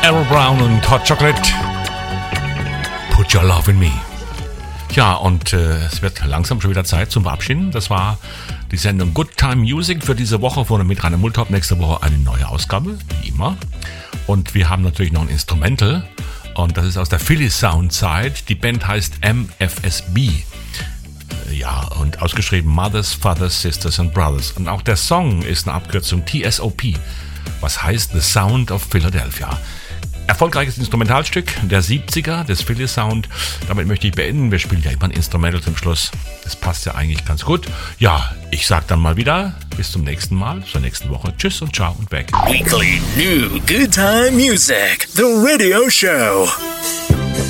Errol Brown und Hot Chocolate. Put Your Love in Me. Ja, und es wird langsam schon wieder Zeit zum Verabschieden. Das war die Sendung Good Time Music für diese Woche. Vorne mit Rainer Multop. Nächste Woche eine neue Ausgabe, wie immer. Und wir haben natürlich noch ein Instrumental. Und das ist aus der Philly Sound Zeit. Die Band heißt MFSB. Ja, und ausgeschrieben Mothers, Fathers, Sisters and Brothers. Und auch der Song ist eine Abkürzung TSOP. Was heißt The Sound of Philadelphia. Erfolgreiches Instrumentalstück der 70er des Philly Sound. Damit möchte ich beenden. Wir spielen ja immer ein Instrumental zum Schluss. Das passt ja eigentlich ganz gut. Ja, ich sag dann mal wieder bis zum nächsten Mal, zur nächsten Woche. Tschüss und ciao und weg. Weekly new Good Time Music, the radio show.